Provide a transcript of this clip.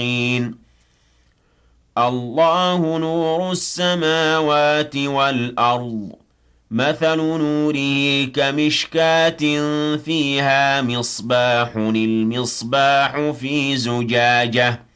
الله نور السماوات والأرض مثل نوره كمشكاة فيها مصباح المصباح في زجاجة